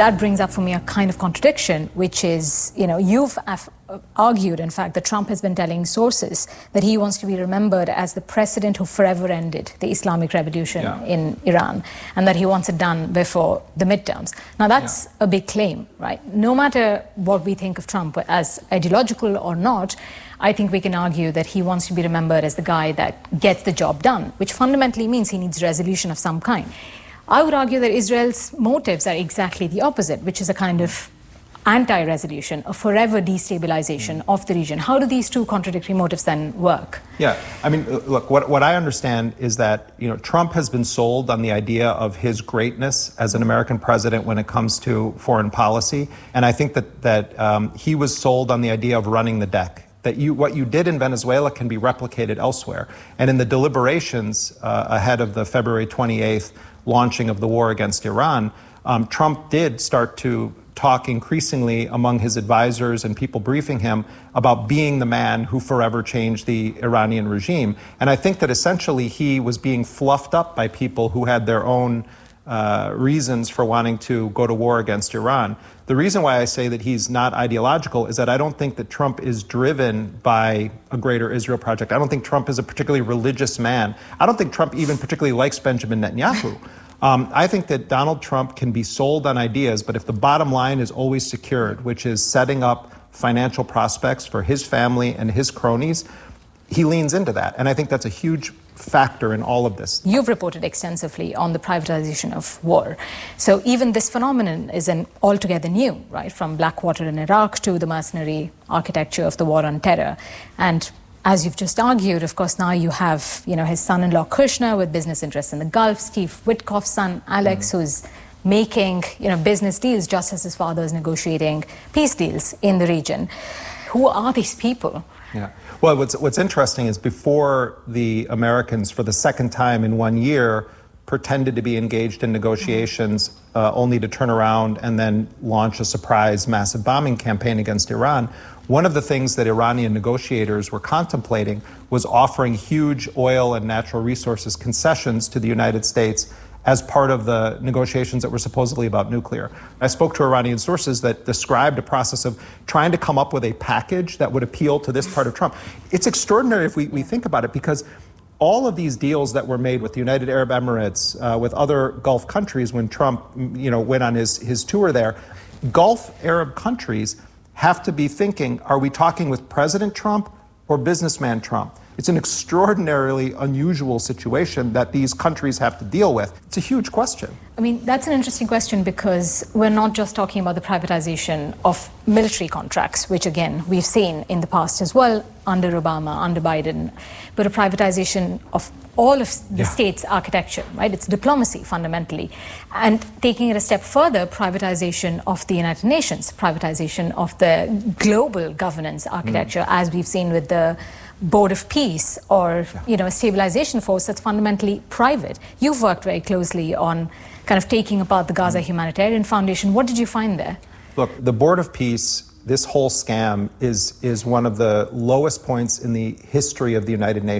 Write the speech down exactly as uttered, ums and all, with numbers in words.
that brings up for me a kind of contradiction, which is, you know, you've argued, in fact, that Trump has been telling sources that he wants to be remembered as the president who forever ended the Islamic Revolution yeah. in Iran, and that he wants it done before the midterms. Now, that's yeah. a big claim, right? No matter what we think of Trump as ideological or not, I think we can argue that he wants to be remembered as the guy that gets the job done, which fundamentally means he needs resolution of some kind. I would argue that Israel's motives are exactly the opposite, which is a kind of anti-resolution, a forever destabilization mm. of the region. How do these two contradictory motives then work? Yeah, I mean, look, what, what I understand is that, you know, Trump has been sold on the idea of his greatness as an American president when it comes to foreign policy. And I think that, that um, he was sold on the idea of running the deck, that you, what you did in Venezuela can be replicated elsewhere. And in the deliberations uh, ahead of the February twenty-eighth launching of the war against Iran, um, Trump did start to talk increasingly among his advisors and people briefing him about being the man who forever changed the Iranian regime. And I think that essentially he was being fluffed up by people who had their own uh, reasons for wanting to go to war against Iran. The reason why I say that he's not ideological is that I don't think that Trump is driven by a greater Israel project. I don't think Trump is a particularly religious man. I don't think Trump even particularly likes Benjamin Netanyahu. Um, I think that Donald Trump can be sold on ideas, but if the bottom line is always secured, which is setting up financial prospects for his family and his cronies, he leans into that. And I think that's a huge factor in all of this. You've reported extensively on the privatization of war. So even this phenomenon isn't altogether new, right? From Blackwater in Iraq to the mercenary architecture of the war on terror. And as you've just argued, of course, now you have, you know, his son-in-law Kushner with business interests in the Gulf, Steve Witkoff's son Alex, mm-hmm. who's making, you know, business deals just as his father is negotiating peace deals in the region. Who are these people? Yeah. Well, what's what's interesting is before the Americans, for the second time in one year, pretended to be engaged in negotiations, mm-hmm. uh, only to turn around and then launch a surprise massive bombing campaign against Iran. One of the things that Iranian negotiators were contemplating was offering huge oil and natural resources concessions to the United States as part of the negotiations that were supposedly about nuclear. I spoke to Iranian sources that described a process of trying to come up with a package that would appeal to this part of Trump. It's extraordinary if we, we think about it, because all of these deals that were made with the United Arab Emirates, uh, with other Gulf countries when Trump, you know, went on his, his tour there, Gulf Arab countries have to be thinking, are we talking with President Trump or businessman Trump? It's an extraordinarily unusual situation that these countries have to deal with. It's a huge question. I mean, that's an interesting question, because we're not just talking about the privatization of military contracts, which, again, we've seen in the past as well, under Obama, under Biden, but a privatization of all of the yeah. state's architecture, right? It's diplomacy, fundamentally. And taking it a step further, privatization of the United Nations, privatization of the global governance architecture, mm. as we've seen with the Board of Peace, or, yeah. you know, a stabilization force that's fundamentally private. You've worked very closely on kind of taking apart the Gaza mm. Humanitarian Foundation. What did you find there? Look, the Board of Peace, this whole scam is, is one of the lowest points in the history of the United Nations.